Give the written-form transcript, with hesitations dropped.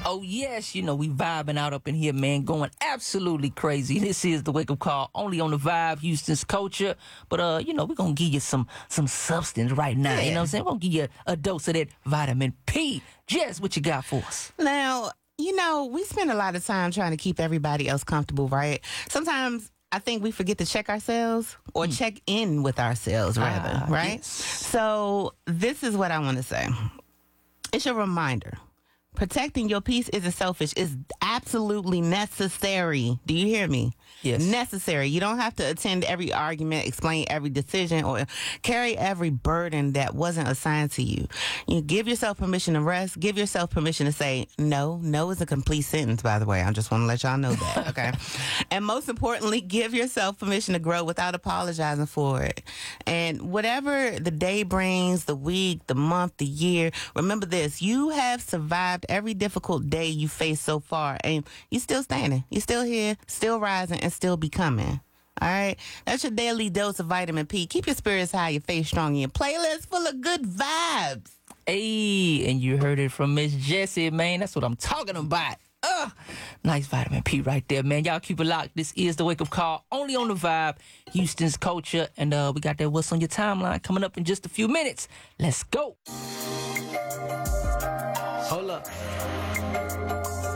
Oh, yes, you know, we vibing out up in here, man, going absolutely crazy. This is the Wake Up Call, only on the Vibe, Houston's Culture. But, you know, we're going to give you some substance right now. Yeah. You know what I'm saying? We're going to give you a dose of that vitamin P. Jess, what you got for us? Now, you know, we spend a lot of time trying to keep everybody else comfortable, right? Sometimes I think we forget to check ourselves or check in with ourselves, rather, right? Yes. So this is what I want to say. It's a reminder. Protecting your peace isn't selfish. It's absolutely necessary. Do you hear me? Yes. Necessary. You don't have to attend every argument, explain every decision, or carry every burden that wasn't assigned to you. You give yourself permission to rest. Give yourself permission to say no. No is a complete sentence, by the way. I just want to let y'all know that, okay? And most importantly, give yourself permission to grow without apologizing for it. And whatever the day brings, the week, the month, the year, remember this. You have survived every difficult day you faced so far, and you're still standing. You're still here, still rising, and still becoming. All right? That's your daily dose of vitamin P. Keep your spirits high, your faith strong, and your playlist full of good vibes. Hey, and you heard it from Miss Jessie, man. That's what I'm talking about. Nice vitamin P right there, man. Y'all keep it locked. This is the Wake Up Call, only on the Vibe, Houston's Culture. And we got that What's on Your Timeline coming up in just a few minutes. Let's go. Hold up.